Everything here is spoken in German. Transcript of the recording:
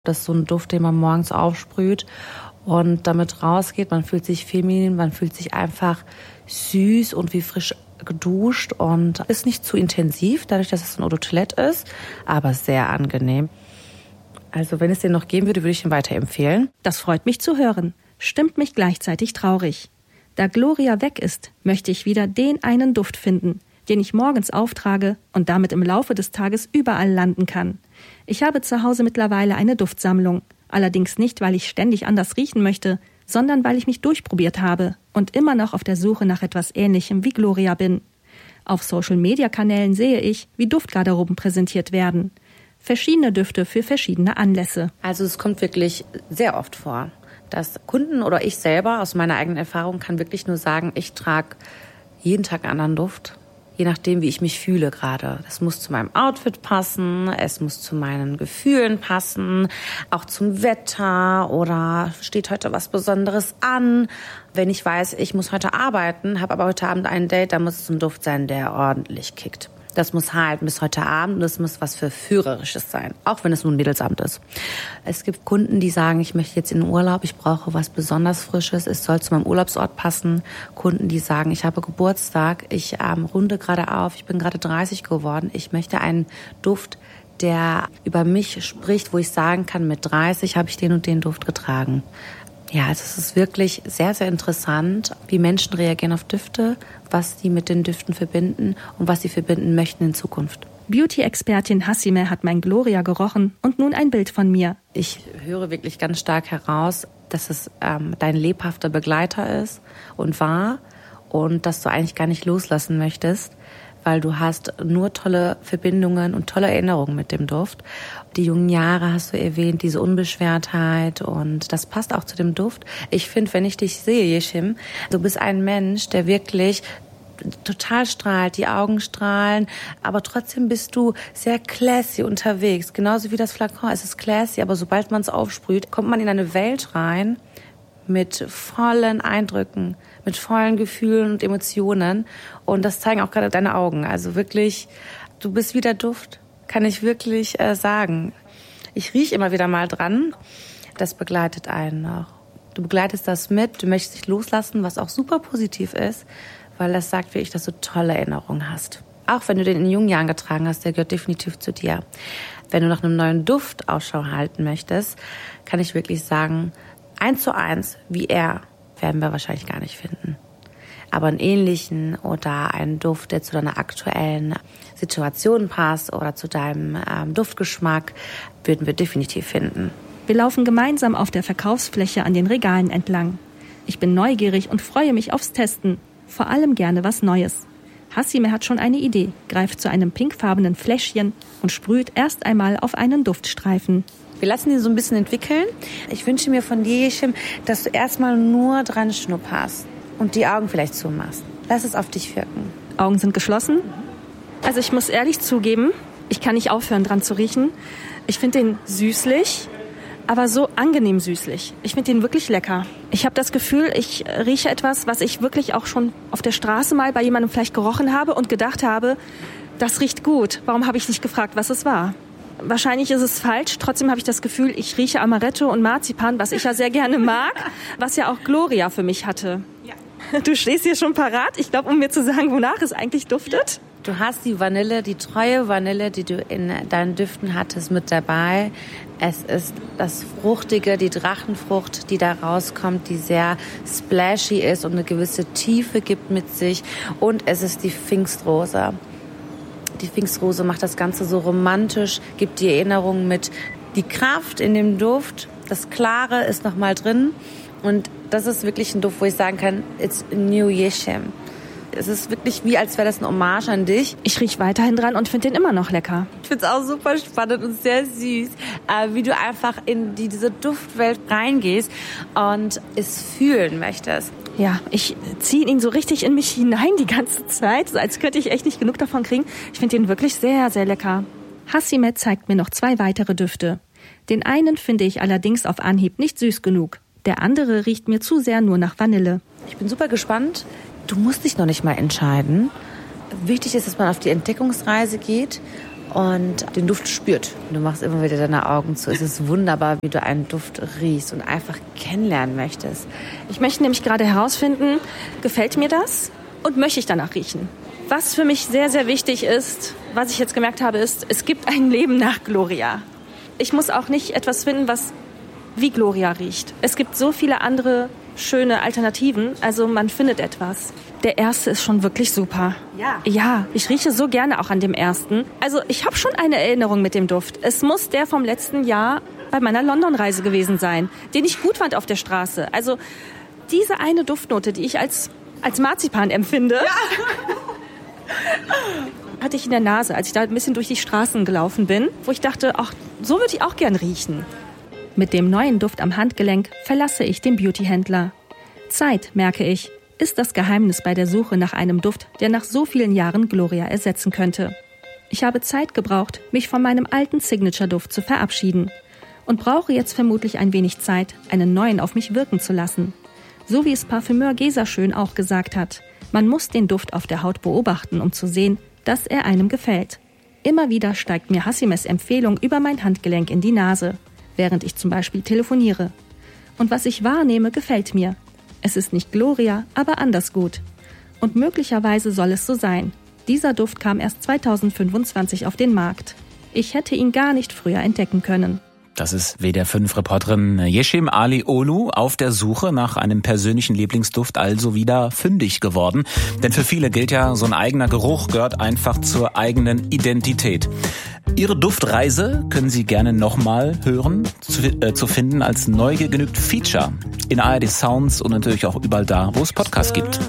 Das ist so ein Duft, den man morgens aufsprüht und damit rausgeht. Man fühlt sich feminin, man fühlt sich einfach süß und wie frisch geduscht und ist nicht zu intensiv, dadurch, dass es ein Eau de Toilette ist, aber sehr angenehm. Also wenn es den noch geben würde, würde ich ihn weiterempfehlen. Das freut mich zu hören, stimmt mich gleichzeitig traurig. Da Gloria weg ist, möchte ich wieder den einen Duft finden, den ich morgens auftrage und damit im Laufe des Tages überall landen kann. Ich habe zu Hause mittlerweile eine Duftsammlung, allerdings nicht, weil ich ständig anders riechen möchte, sondern weil ich mich durchprobiert habe und immer noch auf der Suche nach etwas Ähnlichem wie Gloria bin. Auf Social-Media-Kanälen sehe ich, wie Duftgarderoben präsentiert werden. Verschiedene Düfte für verschiedene Anlässe. Also es kommt wirklich sehr oft vor, dass Kunden oder ich selber aus meiner eigenen Erfahrung kann wirklich nur sagen, ich trage jeden Tag einen anderen Duft. Je nachdem, wie ich mich fühle gerade. Das muss zu meinem Outfit passen, es muss zu meinen Gefühlen passen, auch zum Wetter oder steht heute was Besonderes an. Wenn ich weiß, ich muss heute arbeiten, habe aber heute Abend ein Date, dann muss es ein Duft sein, der ordentlich kickt. Das muss halten bis heute Abend und das muss was Verführerisches sein, auch wenn es nur ein Mädelsabend ist. Es gibt Kunden, die sagen, ich möchte jetzt in den Urlaub, ich brauche was besonders Frisches, es soll zu meinem Urlaubsort passen. Kunden, die sagen, ich habe Geburtstag, ich runde gerade auf, ich bin gerade 30 geworden, ich möchte einen Duft, der über mich spricht, wo ich sagen kann, mit 30 habe ich den und den Duft getragen. Ja, also es ist wirklich sehr, sehr interessant, wie Menschen reagieren auf Düfte, was sie mit den Düften verbinden und was sie verbinden möchten in Zukunft. Beauty-Expertin Hassimeh hat mein Gloria gerochen und nun ein Bild von mir. Ich höre wirklich ganz stark heraus, dass es dein lebhafter Begleiter ist und war und dass du eigentlich gar nicht loslassen möchtest, weil du hast nur tolle Verbindungen und tolle Erinnerungen mit dem Duft. Die jungen Jahre hast du erwähnt, diese Unbeschwertheit und das passt auch zu dem Duft. Ich finde, wenn ich dich sehe, Yeşim, du bist ein Mensch, der wirklich total strahlt, die Augen strahlen, aber trotzdem bist du sehr classy unterwegs. Genauso wie das Flakon, es ist classy, aber sobald man es aufsprüht, kommt man in eine Welt rein mit vollen Eindrücken, mit vollen Gefühlen und Emotionen. Und das zeigen auch gerade deine Augen. Also wirklich, du bist wie der Duft, kann ich wirklich sagen. Ich rieche immer wieder mal dran. Das begleitet einen noch. Du begleitest das mit, du möchtest dich loslassen, was auch super positiv ist, weil das sagt wirklich, dass du tolle Erinnerungen hast. Auch wenn du den in jungen Jahren getragen hast, der gehört definitiv zu dir. Wenn du nach einem neuen Duft Ausschau halten möchtest, kann ich wirklich sagen, 1:1 wie er werden wir wahrscheinlich gar nicht finden. Aber einen ähnlichen oder einen Duft, der zu deiner aktuellen Situation passt oder zu deinem Duftgeschmack, würden wir definitiv finden. Wir laufen gemeinsam auf der Verkaufsfläche an den Regalen entlang. Ich bin neugierig und freue mich aufs Testen. Vor allem gerne was Neues. Hassimeh hat schon eine Idee, greift zu einem pinkfarbenen Fläschchen und sprüht erst einmal auf einen Duftstreifen. Wir lassen ihn so ein bisschen entwickeln. Ich wünsche mir von dir, Yeşim, dass du erstmal nur dran schnupperst und die Augen vielleicht zumachst. Lass es auf dich wirken. Augen sind geschlossen. Also ich muss ehrlich zugeben, ich kann nicht aufhören, dran zu riechen. Ich finde den süßlich, aber so angenehm süßlich. Ich finde den wirklich lecker. Ich habe das Gefühl, ich rieche etwas, was ich wirklich auch schon auf der Straße mal bei jemandem vielleicht gerochen habe und gedacht habe, das riecht gut. Warum habe ich nicht gefragt, was es war? Wahrscheinlich ist es falsch. Trotzdem habe ich das Gefühl, ich rieche Amaretto und Marzipan, was ich ja sehr gerne mag, was ja auch Gloria für mich hatte. Ja. Du stehst hier schon parat, ich glaube, um mir zu sagen, wonach es eigentlich duftet. Du hast die Vanille, die treue Vanille, die du in deinen Düften hattest, mit dabei. Es ist das Fruchtige, die Drachenfrucht, die da rauskommt, die sehr splashy ist und eine gewisse Tiefe gibt mit sich. Und es ist die Pfingstrose. Die Pfingstrose macht das Ganze so romantisch, gibt die Erinnerung mit. Die Kraft in dem Duft, das Klare ist nochmal drin. Und das ist wirklich ein Duft, wo ich sagen kann, it's a new Yeşim. Es ist wirklich wie, als wäre das eine Hommage an dich. Ich rieche weiterhin dran und finde den immer noch lecker. Ich finde es auch super spannend und sehr süß, wie du einfach in diese Duftwelt reingehst und es fühlen möchtest. Ja, ich ziehe ihn so richtig in mich hinein die ganze Zeit, so als könnte ich echt nicht genug davon kriegen. Ich finde ihn wirklich sehr, sehr lecker. Hassimeh zeigt mir noch 2 weitere Düfte. Den einen finde ich allerdings auf Anhieb nicht süß genug. Der andere riecht mir zu sehr nur nach Vanille. Ich bin super gespannt. Du musst dich noch nicht mal entscheiden. Wichtig ist, dass man auf die Entdeckungsreise geht und den Duft spürt. Du machst immer wieder deine Augen zu. Es ist wunderbar, wie du einen Duft riechst und einfach kennenlernen möchtest. Ich möchte nämlich gerade herausfinden, gefällt mir das und möchte ich danach riechen? Was für mich sehr, sehr wichtig ist, was ich jetzt gemerkt habe, ist, es gibt ein Leben nach Gloria. Ich muss auch nicht etwas finden, was wie Gloria riecht. Es gibt so viele andere schöne Alternativen, also man findet etwas. Der erste ist schon wirklich super. Ja, ich rieche so gerne auch an dem ersten. Also ich habe schon eine Erinnerung mit dem Duft. Es muss der vom letzten Jahr bei meiner London-Reise gewesen sein, den ich gut fand auf der Straße. Also diese eine Duftnote, die ich als Marzipan empfinde, hatte ich in der Nase, als ich da ein bisschen durch die Straßen gelaufen bin, wo ich dachte, ach, so würde ich auch gern riechen. Mit dem neuen Duft am Handgelenk verlasse ich den Beautyhändler. Zeit, merke ich, ist das Geheimnis bei der Suche nach einem Duft, der nach so vielen Jahren Gloria ersetzen könnte. Ich habe Zeit gebraucht, mich von meinem alten Signature-Duft zu verabschieden und brauche jetzt vermutlich ein wenig Zeit, einen neuen auf mich wirken zu lassen. So wie es Parfümeur Gesa Schön auch gesagt hat, man muss den Duft auf der Haut beobachten, um zu sehen, dass er einem gefällt. Immer wieder steigt mir Hassimes Empfehlung über mein Handgelenk in die Nase, während ich zum Beispiel telefoniere. Und was ich wahrnehme, gefällt mir. Es ist nicht Gloria, aber anders gut. Und möglicherweise soll es so sein. Dieser Duft kam erst 2025 auf den Markt. Ich hätte ihn gar nicht früher entdecken können. Das ist WDR5-Reporterin Yeşim Alioğlu auf der Suche nach einem persönlichen Lieblingsduft, also wieder fündig geworden. Denn für viele gilt ja, so ein eigener Geruch gehört einfach zur eigenen Identität. Ihre Duftreise können Sie gerne nochmal hören, zu finden als Neugier genügt Feature in ARD Sounds und natürlich auch überall da, wo es Podcasts gibt.